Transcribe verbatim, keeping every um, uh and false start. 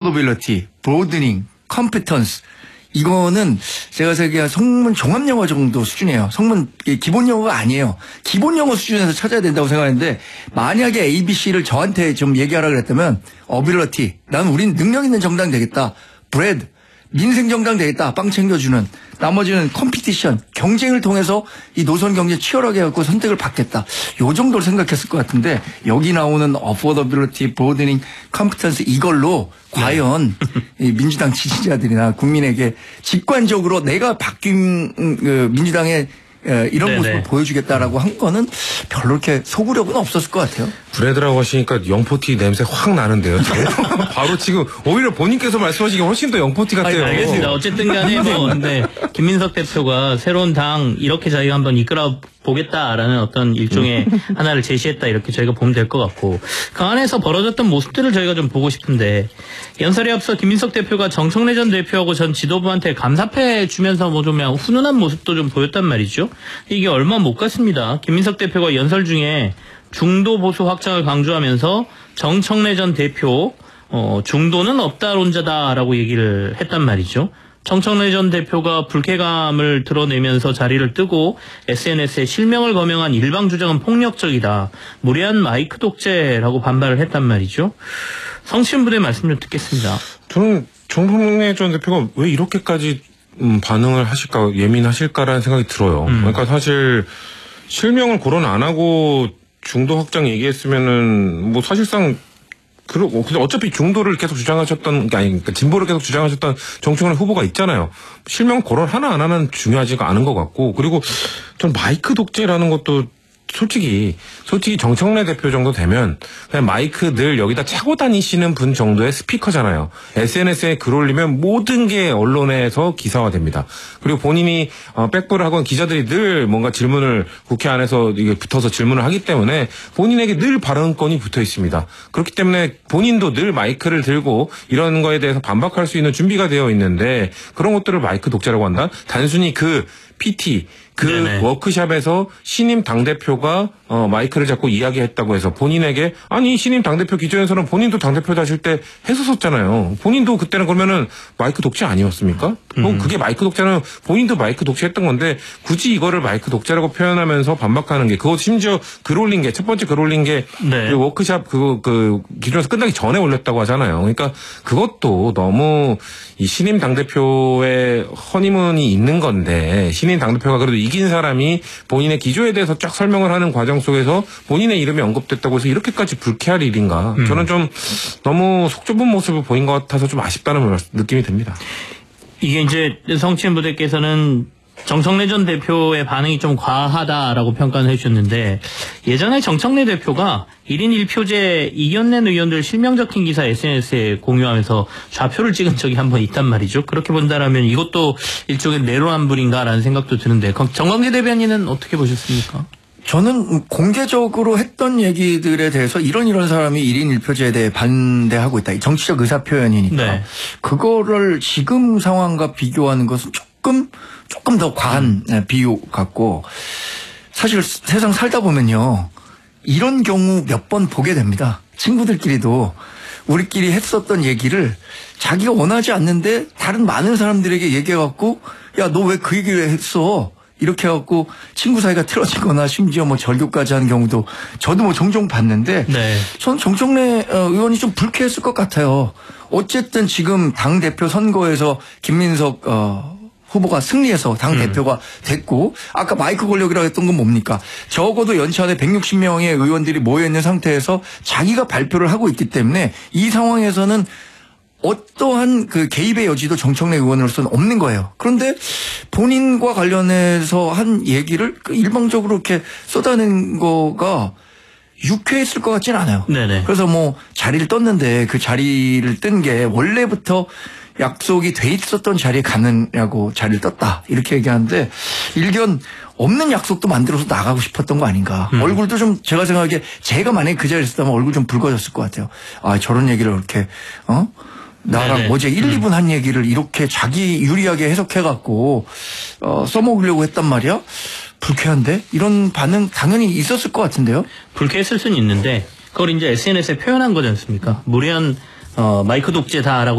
affordability, broadening, competence. 이거는 제가 생각에 성문 종합영어 정도 수준이에요. 성문 기본 영어가 아니에요. 기본 영어 수준에서 찾아야 된다고 생각하는데 만약에 A, B, C를 저한테 좀 얘기하라 그랬다면 ability, 난 우린 능력 있는 정당 되겠다. bread, 민생정당 되겠다. 빵 챙겨주는. 나머지는 컴피티션, 경쟁을 통해서 이 노선 경제 치열하게 해갖고 선택을 받겠다. 요 정도로 생각했을 것 같은데 여기 나오는 affordability, broadening, competence 이걸로 과연 네. 이 민주당 지지자들이나 국민에게 직관적으로 내가 바뀐 그 민주당의 이런 네네. 모습을 보여주겠다라고 한 거는 별로 이렇게 소구력은 없었을 것 같아요. 브레드라고 하시니까 영포티 냄새 확 나는데요. 바로 지금 오히려 본인께서 말씀하시기 훨씬 더 영포티 같아요. 아니, 알겠습니다. 어쨌든 간에 뭐 근데 김민석 대표가 새로운 당 이렇게 자기가 한번 이끌어 보겠다라는 어떤 일종의 하나를 제시했다 이렇게 저희가 보면 될 것 같고 그 안에서 벌어졌던 모습들을 저희가 좀 보고 싶은데 연설에 앞서 김민석 대표가 정청래 전 대표하고 전 지도부한테 감사패 주면서 뭐 좀 훈훈한 모습도 좀 보였단 말이죠. 이게 얼마 못 갔습니다. 김민석 대표가 연설 중에 중도 보수 확장을 강조하면서 정청래 전 대표 어, 중도는 없다론자다라고 얘기를 했단 말이죠. 정청래 전 대표가 불쾌감을 드러내면서 자리를 뜨고 에스엔에스에 실명을 거명한 일방 주장은 폭력적이다. 무례한 마이크 독재라고 반발을 했단 말이죠. 성신부대 말씀 좀 듣겠습니다. 저는 정청래 전 대표가 왜 이렇게까지 음, 반응을 하실까, 예민하실까라는 생각이 들어요. 음. 그러니까 사실 실명을 거론 안 하고 중도 확장 얘기했으면은 뭐 사실상 그리고 근데 어차피 중도를 계속 주장하셨던 게 아니 그러니까 진보를 계속 주장하셨던 정청래 후보가 있잖아요. 실명 거론 하나 안 하나는 중요하지가 않은 것 같고 그리고 전 마이크 독재라는 것도 솔직히 솔직히 정청래 대표 정도 되면 그냥 마이크 늘 여기다 차고 다니시는 분 정도의 스피커잖아요. 에스엔에스에 글 올리면 모든 게 언론에서 기사화됩니다. 그리고 본인이 어, 백브를 하건 기자들이 늘 뭔가 질문을 국회 안에서 이게 붙어서 질문을 하기 때문에 본인에게 늘 발언권이 붙어 있습니다. 그렇기 때문에 본인도 늘 마이크를 들고 이런 거에 대해서 반박할 수 있는 준비가 되어 있는데 그런 것들을 마이크 독재라고 한다? 단순히 그 피티 그 네네. 워크샵에서 신임 당대표가 어, 마이크를 잡고 이야기했다고 해서 본인에게 아니 신임 당대표 기조에서는 본인도 당대표 하실 때 했었었잖아요. 본인도 그때는 그러면은 마이크 독재 아니었습니까? 음. 뭐 그게 마이크 독재는 본인도 마이크 독재했던 건데 굳이 이거를 마이크 독재라고 표현하면서 반박하는 게 그것 심지어 글 올린 게 첫 번째 글 올린 게 네. 그 워크샵 그, 그 기준에서 끝나기 전에 올렸다고 하잖아요. 그러니까 그것도 너무 이 신임 당대표의 허니문이 있는 건데 신임 당대표가 그래도 이긴 사람이 본인의 기조에 대해서 쫙 설명을 하는 과정 속에서 본인의 이름이 언급됐다고 해서 이렇게까지 불쾌할 일인가. 음. 저는 좀 너무 속 좁은 모습을 보인 것 같아서 좀 아쉽다는 느낌이 듭니다. 이게 이제 성친부대께서는 정청래 전 대표의 반응이 좀 과하다라고 평가를 해주셨는데 예전에 정청래 대표가 일 인 일 표제 이견낸 의원들 실명 적힌 기사 에스엔에스에 공유하면서 좌표를 찍은 적이 한 번 있단 말이죠. 그렇게 본다라면 이것도 일종의 내로남불인가라는 생각도 드는데 정광재 대변인은 어떻게 보셨습니까? 저는 공개적으로 했던 얘기들에 대해서 이런 이런 사람이 일 인 일 표제에 대해 반대하고 있다. 정치적 의사 표현이니까. 네. 그거를 지금 상황과 비교하는 것은 조금 조금 더 과한 음. 비유 같고 사실 세상 살다 보면요. 이런 경우 몇 번 보게 됩니다. 친구들끼리도 우리끼리 했었던 얘기를 자기가 원하지 않는데 다른 많은 사람들에게 얘기해갖고 야, 너 왜 그 얘기를 했어? 이렇게 해갖고 친구 사이가 틀어지거나 심지어 뭐 절교까지 하는 경우도 저도 뭐 종종 봤는데 네. 전 정청래 의원이 좀 불쾌했을 것 같아요. 어쨌든 지금 당대표 선거에서 김민석 어, 후보가 승리해서 당대표가 음. 됐고 아까 마이크 권력이라고 했던 건 뭡니까? 적어도 연차 안에 백육십 명의 의원들이 모여있는 상태에서 자기가 발표를 하고 있기 때문에 이 상황에서는 어떠한 그 개입의 여지도 정청래 의원으로서는 없는 거예요. 그런데 본인과 관련해서 한 얘기를 일방적으로 이렇게 쏟아낸 거가 유쾌했을 것 같지는 않아요. 네네. 그래서 뭐 자리를 떴는데 그 자리를 뜬 게 원래부터 약속이 돼 있었던 자리에 가느냐고 자리를 떴다 이렇게 얘기하는데 일견 없는 약속도 만들어서 나가고 싶었던 거 아닌가. 음. 얼굴도 좀 제가 생각하기에 제가 만약에 그 자리에 있었다면 얼굴 좀 붉어졌을 것 같아요. 아 저런 얘기를 이렇게 어? 나랑 네네. 어제 일, 음. 이 분 한 얘기를 이렇게 자기 유리하게 해석해갖고 어, 써먹으려고 했단 말이야. 불쾌한데? 이런 반응 당연히 있었을 것 같은데요. 불쾌했을 수는 있는데 그걸 이제 에스엔에스에 표현한 거지 않습니까? 무례한 어, 마이크 독재다라고